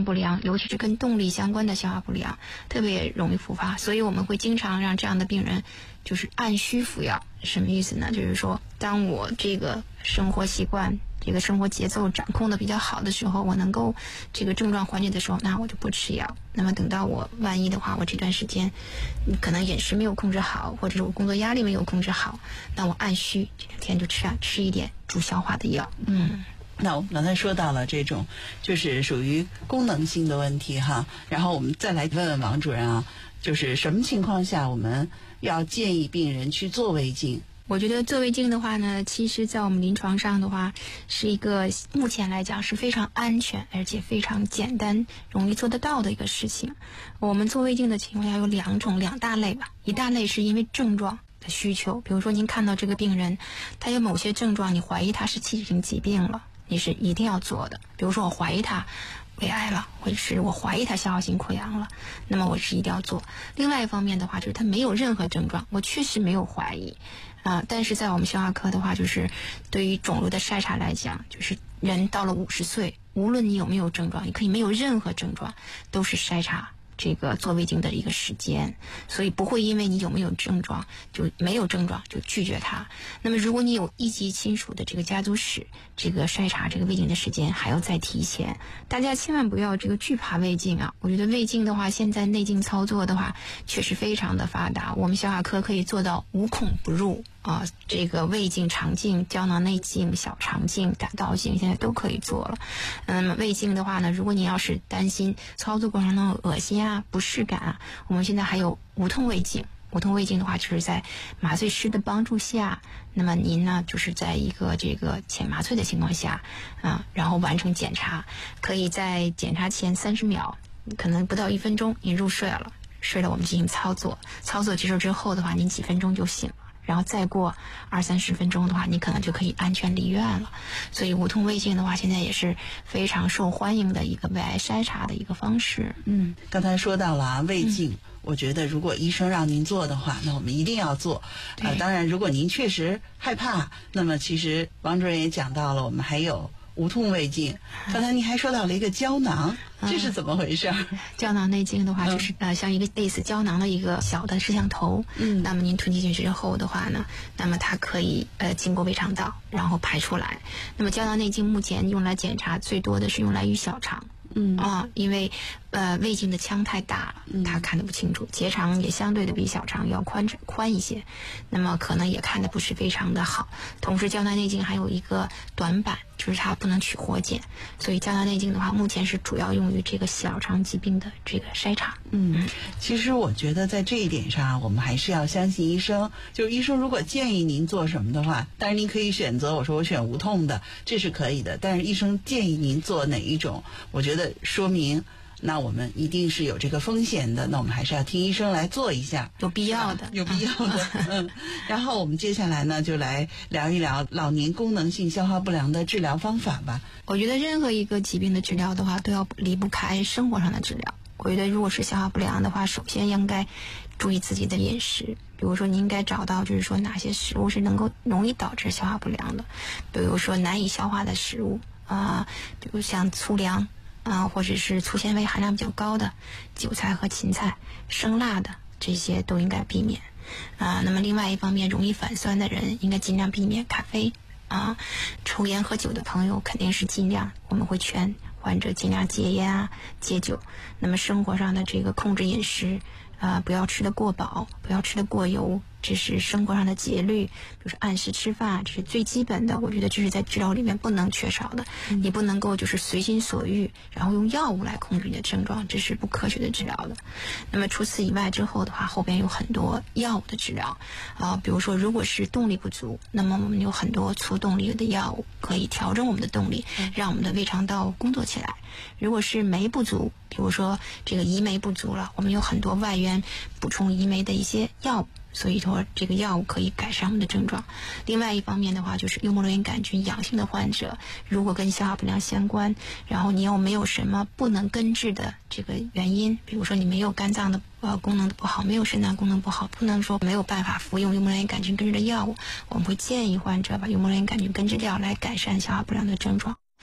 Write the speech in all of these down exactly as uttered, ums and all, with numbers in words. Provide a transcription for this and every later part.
不良，尤其是跟动力相关的消化不良，特别容易复发。所以我们会经常让这样的病人就是按需服药。什么意思呢？就是说当我这个生活习惯这个生活节奏掌控的比较好的时候，我能够这个症状缓解的时候，那我就不吃药。那么等到我万一的话，我这段时间可能饮食没有控制好，或者是我工作压力没有控制好，那我按需这两天就吃啊吃一点助消化的药。嗯， 那我们刚才说到了这种就是属于功能性的问题哈，然后我们再来问问王主任啊，就是什么情况下我们要建议病人去做胃镜？ 我觉得做胃镜的话呢，其实在我们临床上的话，是一个目前来讲是非常安全而且非常简单容易做得到的一个事情。我们做胃镜的情况下有两种两大类吧，一大类是因为症状的需求，比如说您看到这个病人他有某些症状，你怀疑他是器质性疾病了，你是一定要做的。比如说我怀疑他胃癌了，或者是我怀疑他消化性溃疡了，那么我是一定要做。另外一方面的话，就是他没有任何症状，我确实没有怀疑啊、呃，但是在我们消化科的话，就是对于肿瘤的筛查来讲，就是人到了五十岁，无论你有没有症状，你可以没有任何症状，都是筛查这个做胃镜的一个时间，所以不会因为你有没有症状就没有症状就拒绝它。那么如果你有一级亲属的这个家族史，这个筛查这个胃镜的时间还要再提前。大家千万不要这个惧怕胃镜啊！我觉得胃镜的话，现在内镜操作的话确实非常的发达，我们消化科可以做到无孔不入啊，这个胃镜、肠镜、胶囊内镜、小肠镜、胆道镜现在都可以做了。嗯，胃镜的话呢，如果你要是担心操作过程中恶心啊、不适感啊，我们现在还有无痛胃镜。无痛胃镜的话，就是在麻醉师的帮助下，那么您呢，就是在一个这个浅麻醉的情况下啊，然后完成检查，可以在检查前三十秒，可能不到一分钟，您入睡了，睡了我们进行操作，操作结束之后的话，您几分钟就醒了。然后再过二三十分钟的话，你可能就可以安全离院了。所以无痛胃镜的话，现在也是非常受欢迎的一个胃癌筛查的一个方式。 嗯，刚才说到了啊，胃镜。嗯，我觉得如果医生让您做的话，那我们一定要做。呃，当然如果您确实害怕，那么其实王主任也讲到了，我们还有无痛胃镜。刚才您还说到了一个胶囊，嗯、这是怎么回事？ 胶囊内镜的话，就是、嗯、呃像一个类似胶囊的一个小的摄像头。嗯，那么您吞进去之后的话呢，那么它可以呃经过胃肠道，然后排出来。那么胶囊内镜目前用来检查最多的是用来于小肠。嗯啊，因为呃胃镜的腔太大了，它看得不清楚，结肠也相对的比小肠要宽宽一些，那么可能也看得不是非常的好。同时胶囊内镜还有一个短板，就是它不能取活检，所以胶囊内镜的话，目前是主要用于这个小肠疾病的这个筛查。 嗯，其实我觉得在这一点上，我们还是要相信医生。就是医生如果建议您做什么的话，当然您可以选择，我说我选无痛的，这是可以的。但是医生建议您做哪一种，我觉得说明那我们一定是有这个风险的，那我们还是要听医生来做一下， 有必要的， 有必要的。嗯，然后我们接下来呢，就来聊一聊老年功能性消化不良的治疗方法吧。 我觉得任何一个疾病的治疗的话，都要离不开生活上的治疗。我觉得如果是消化不良的话，首先应该注意自己的饮食，比如说你应该找到就是说哪些食物是能够容易导致消化不良的，比如说难以消化的食物啊、呃，比如像粗粮啊、呃，或者是粗纤维含量比较高的韭菜和芹菜、生辣的，这些都应该避免啊、呃。那么另外一方面，容易反酸的人应该尽量避免咖啡啊，抽烟喝酒的朋友肯定是尽量，我们会劝患者尽量戒烟啊、戒酒。那么生活上的这个控制饮食啊、呃，不要吃得过饱，不要吃得过油，这是生活上的节律，比如说按时吃饭，这是最基本的，我觉得这是在治疗里面不能缺少的。嗯、你不能够就是随心所欲，然后用药物来控制你的症状，这是不科学的治疗的。那么除此以外之后的话，后边有很多药物的治疗啊、呃，比如说如果是动力不足，那么我们有很多促动力的药物可以调整我们的动力，让我们的胃肠道工作起来。如果是酶不足，比如说这个胰酶不足了，我们有很多外源补充胰酶的一些药物，所以说这个药物可以改善我们的症状。另外一方面的话，就是幽门螺旋杆菌阳性的患者，如果跟消化不良相关，然后你又没有什么不能根治的这个原因，比如说你没有肝脏的呃功能的不好，没有肾脏功能不好，不能说没有办法服用幽门螺旋杆菌根治的药物，我们会建议患者把幽门螺旋杆菌根治药来改善消化不良的症状。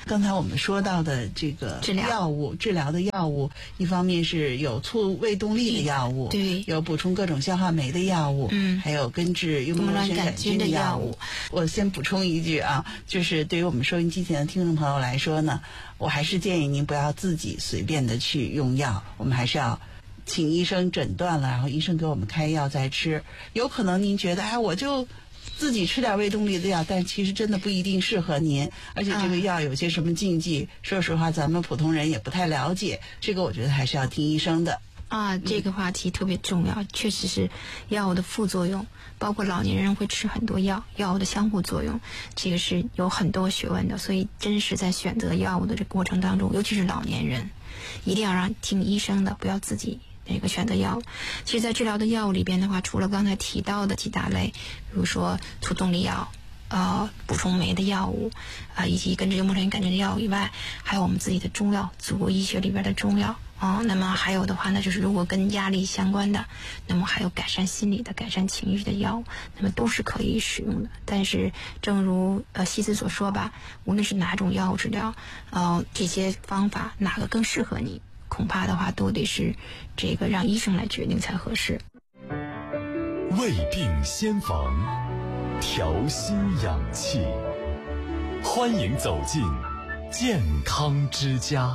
刚才我们说到的这个药物治疗的药物，一方面是有促胃动力的药物， 对， 有补充各种消化酶的药物， 嗯， 还有根治幽门螺旋杆菌的药物。我先补充一句啊，就是对于我们收音机前的听众朋友来说呢，我还是建议您不要自己随便的去用药，我们还是要请医生诊断了，然后医生给我们开药再吃。有可能您觉得哎，我就自己吃点胃动力的药，但其实真的不一定适合您，而且这个药有些什么禁忌，啊、说实话咱们普通人也不太了解，这个我觉得还是要听医生的。 啊，这个话题特别重要，嗯、确实是药物的副作用，包括老年人会吃很多药，药物的相互作用，这个是有很多学问的，所以真是在选择药物的这个过程当中，尤其是老年人，一定要让听医生的，不要自己那个选择药物。其实在治疗的药物里边的话，除了刚才提到的几大类，比如说促动力药、呃补充酶的药物啊、呃，以及根治幽门螺旋杆菌的药物以外，还有我们自己的中药，祖国医学里边的中药啊、呃。那么还有的话呢，就是如果跟压力相关的，那么还有改善心理的、改善情绪的药物，那么都是可以使用的。但是正如呃西子所说吧，无论是哪种药物治疗，呃这些方法哪个更适合你，恐怕的话都得是这个让医生来决定才合适。 胃病先防，调心养气，欢迎走进健康之家。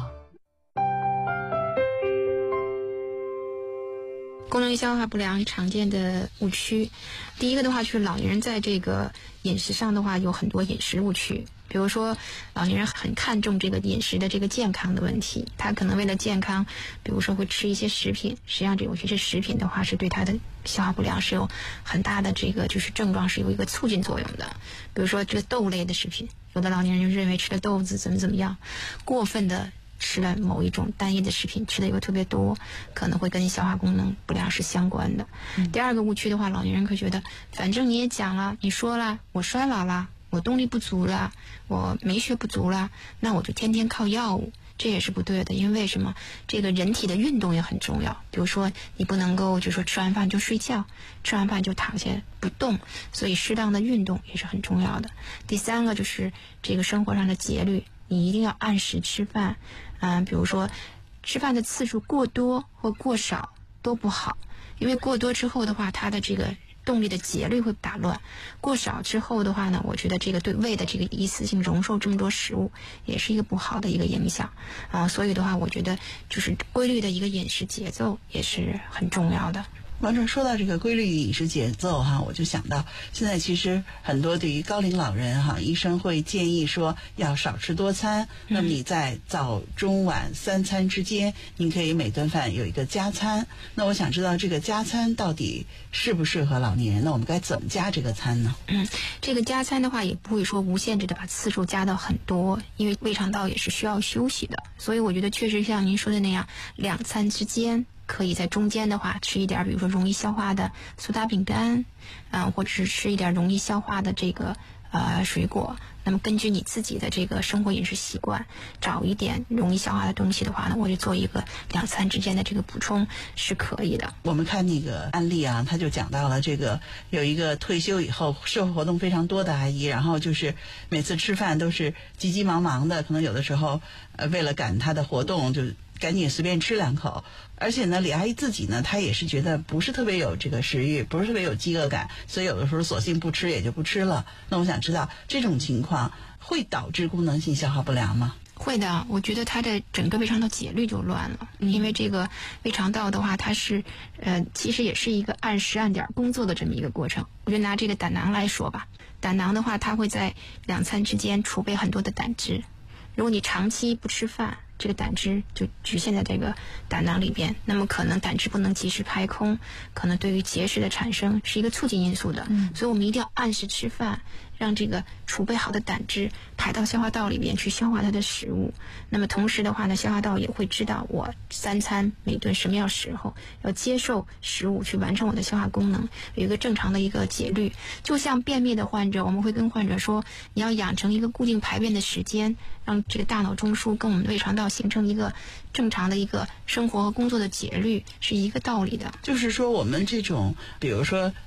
功能消化不良常见的误区，第一个的话就是老年人在这个饮食上的话有很多饮食误区，比如说老年人很看重这个饮食的这个健康的问题，他可能为了健康，比如说会吃一些食品，实际上这有些食品的话是对他的消化不良是有很大的这个就是症状是有一个促进作用的。比如说这个豆类的食品，有的老年人就认为吃了豆子怎么怎么样，过分的吃了某一种单一的食品，吃的又特别多，可能会跟消化功能不良是相关的。嗯、第二个误区的话，老年人会觉得反正你也讲了，你说了我衰老了，我动力不足了，我酶血不足了，那我就天天靠药物，这也是不对的。因为为什么？这个人体的运动也很重要，比如说你不能够就说吃完饭就睡觉，吃完饭就躺下不动，所以适当的运动也是很重要的。第三个就是这个生活上的节律，你一定要按时吃饭，嗯、呃，比如说吃饭的次数过多或过少都不好，因为过多之后的话，它的这个动力的节律会打乱，过少之后的话呢，我觉得这个对胃的这个一次性容受这么多食物也是一个不好的一个影响啊、呃，所以的话，我觉得就是规律的一个饮食节奏也是很重要的。 王主任说到这个规律饮食节奏哈，我就想到现在其实很多对于高龄老人哈，医生会建议说要少吃多餐。那么你在早中晚三餐之间，您可以每顿饭有一个加餐。那我想知道这个加餐到底适不适合老年人？那我们该怎么加这个餐呢？ 嗯，这个加餐的话也不会说无限制的把次数加到很多，因为胃肠道也是需要休息的，所以我觉得确实像您说的那样，两餐之间可以在中间的话吃一点，比如说容易消化的苏打饼干，嗯、呃，或者是吃一点容易消化的这个呃水果。那么根据你自己的这个生活饮食习惯，找一点容易消化的东西的话呢，我就做一个两餐之间的这个补充是可以的。 我们看那个案例啊，他就讲到了这个有一个退休以后社会活动非常多的阿姨，然后就是每次吃饭都是急急忙忙的，可能有的时候呃为了赶她的活动就赶紧随便吃两口，而且呢李阿姨自己呢她也是觉得不是特别有这个食欲，不是特别有饥饿感，所以有的时候索性不吃也就不吃了。那我想知道这种情况会导致功能性消化不良吗？ 会的，我觉得它的整个胃肠道节律就乱了，因为这个胃肠道的话，它是呃其实也是一个按时按点工作的这么一个过程。我就拿这个胆囊来说吧，胆囊的话，它会在两餐之间储备很多的胆汁，如果你长期不吃饭，这个胆汁就局限在这个胆囊里边，那么可能胆汁不能及时排空，可能对于结石的产生是一个促进因素的。嗯，所以我们一定要按时吃饭，让这个储备好的胆汁排到消化道里边去消化它的食物。那么同时的话呢，消化道也会知道我三餐每顿什么样时候要接受食物去完成我的消化功能，有一个正常的一个节律。就像便秘的患者，我们会跟患者说，你要养成一个固定排便的时间，让这个大脑中枢跟我们的胃肠道形成一个正常的一个生活和工作的节律，是一个道理的。 就是说我们这种比如说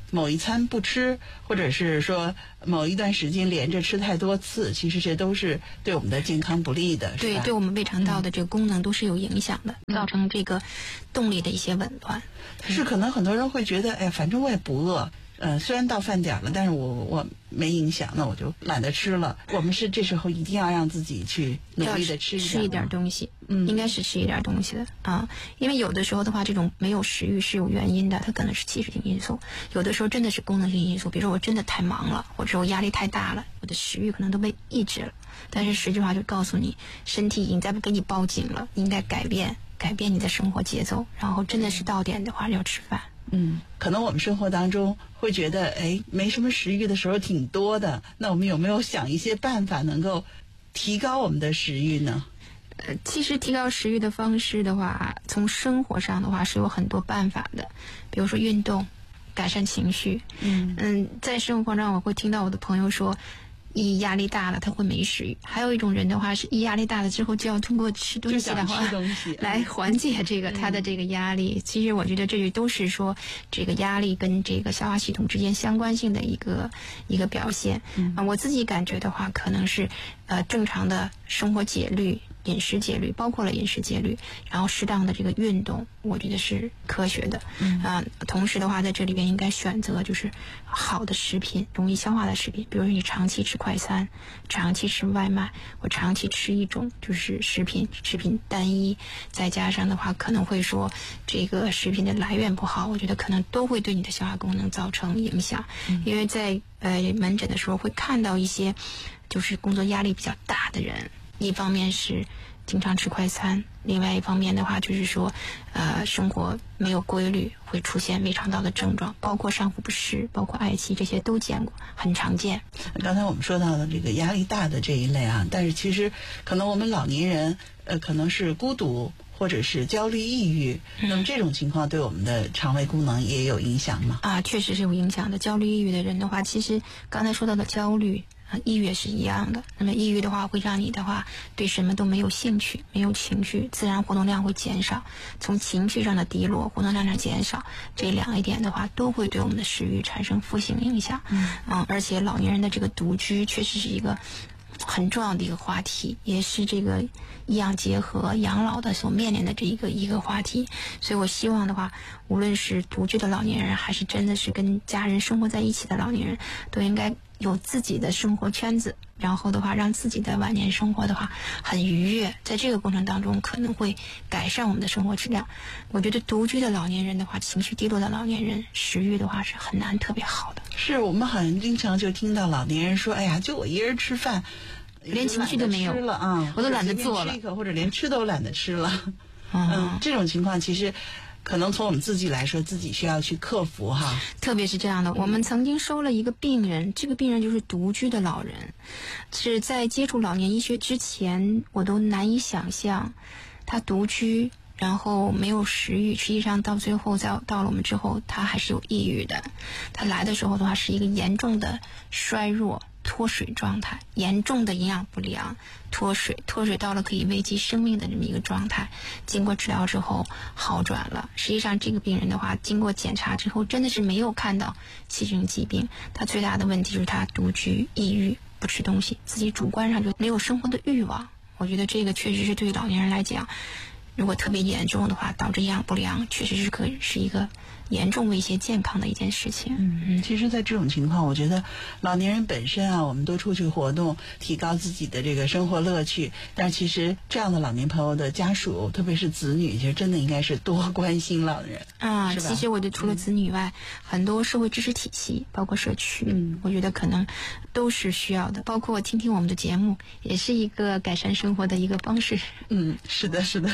某一餐不吃，或者是说某一段时间连着吃太多次，其实这都是对我们的健康不利的，是吧？ 对，对我们胃肠道的这个功能都是有影响的， 嗯、 造成这个动力的一些紊乱。 是可能很多人会觉得，哎，反正我也不饿。呃，虽然到饭点了，但是我我没影响，那我就懒得吃了。我们是这时候一定要让自己去努力的吃一点吃一点东西， 嗯， 应该是吃一点东西的啊。因为有的时候的话，这种没有食欲是有原因的，它可能是器质性因素；有的时候真的是功能性因素，比如说我真的太忙了，或者我压力太大了，我的食欲可能都被抑制了。但是实际上就告诉你，身体已经在给你报警了，你应该改变改变你的生活节奏，然后真的是到点的话要吃饭。 嗯，可能我们生活当中会觉得，哎，没什么食欲的时候挺多的。那我们有没有想一些办法能够提高我们的食欲呢？ 呃，其实提高食欲的方式的话，从生活上的话是有很多办法的，比如说运动，改善情绪。 嗯嗯，在生活上我会听到我的朋友说，一压力大了他会没食欲，还有一种人的话是一压力大了之后就要通过吃东西的话吃东西来缓解这个、嗯、他的这个压力。其实我觉得这都是说这个压力跟这个消化系统之间相关性的一个一个表现。 嗯、 呃，我自己感觉的话可能是呃正常的生活节律，饮食节律，包括了饮食节律，然后适当的这个运动，我觉得是科学的。 嗯啊、呃，同时的话，在这里边应该选择就是好的食品，容易消化的食品，比如说你长期吃快餐，长期吃外卖，或长期吃一种就是食品，食品单一，再加上的话可能会说这个食品的来源不好，我觉得可能都会对你的消化功能造成影响。 嗯、 因为在呃门诊的时候会看到一些就是工作压力比较大的人。一方面是经常吃快餐，另外一方面的话就是说呃生活没有规律，会出现胃肠道的症状，包括上腹不适，包括嗳气，这些都见过，很常见。 刚才我们说到的这个压力大的这一类啊，但是其实可能我们老年人呃可能是孤独或者是焦虑抑郁、嗯、那么这种情况对我们的肠胃功能也有影响吗？ 啊，确实是有影响的。焦虑抑郁的人的话，其实刚才说到的焦虑抑郁也是一样的。那么抑郁的话会让你的话对什么都没有兴趣，没有情绪，自然活动量会减少，从情绪上的低落，活动量上减少，这两一点的话都会对我们的食欲产生负性影响。 嗯， 嗯，而且老年人的这个独居确实是一个很重要的一个话题，也是这个医养结合养老的所面临的这一个一个话题。所以我希望的话，无论是独居的老年人，还是真的是跟家人生活在一起的老年人，都应该有自己的生活圈子，然后的话让自己的晚年生活的话很愉悦，在这个过程当中可能会改善我们的生活质量。我觉得独居的老年人的话，情绪低落的老年人，食欲的话是很难特别好的。 是我们好像经常就听到老年人说，哎呀，就我一人吃饭连情绪都没有了啊， 我都懒得做了， 吃一口或者连吃都懒得吃了。 嗯, 嗯，这种情况其实可能从我们自己来说，自己需要去克服哈。 特别是这样的，我们曾经收了一个病人，这个病人就是独居的老人，是在接触老年医学之前，我都难以想象他独居，然后没有食欲，实际上到最后在到了我们之后，他还是有抑郁的。他来的时候的话是一个严重的衰弱脱水状态，严重的营养不良，脱水脱水到了可以危及生命的这么一个状态。经过治疗之后好转了。实际上这个病人的话，经过检查之后真的是没有看到器质性疾病，他最大的问题就是他独居抑郁，不吃东西，自己主观上就没有生活的欲望。我觉得这个确实是对于老年人来讲，如果特别严重的话，导致营养不良，确实是可以是一个严重威胁健康的一件事情。 嗯嗯，其实在这种情况，我觉得老年人本身啊，我们都出去活动，提高自己的这个生活乐趣。但其实这样的老年朋友的家属，特别是子女，其实真的应该是多关心老人啊。其实我觉得除了子女以外，嗯、很多社会支持体系，包括社区，嗯，我觉得可能都是需要的。包括我听听我们的节目，也是一个改善生活的一个方式。 嗯，是的，是的。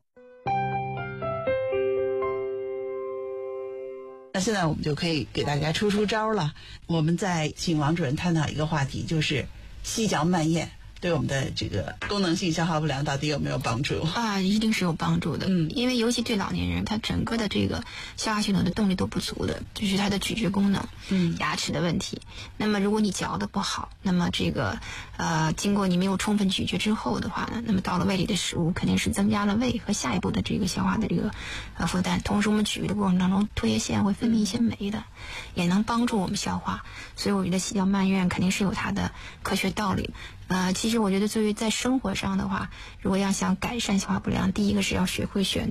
那现在我们就可以给大家出出招了。我们再请王主任探讨一个话题，就是细嚼慢咽对我们的这个功能性消化不良到底有没有帮助？ 啊，一定是有帮助的。 嗯， 因为尤其对老年人，他整个的这个消化系统的动力都不足的，就是他的咀嚼功能， 嗯， 牙齿的问题。那么如果你嚼的不好，那么这个呃，经过你没有充分咀嚼之后的话呢，那么到了胃里的食物肯定是增加了胃和下一步的这个消化的这个呃负担。同时，我们咀嚼的过程当中，唾液腺会分泌一些酶的，也能帮助我们消化。所以我觉得细嚼慢咽肯定是有它的科学道理。呃，其实我觉得作为在生活上的话，如果要想改善消化不良，第一个是要学会选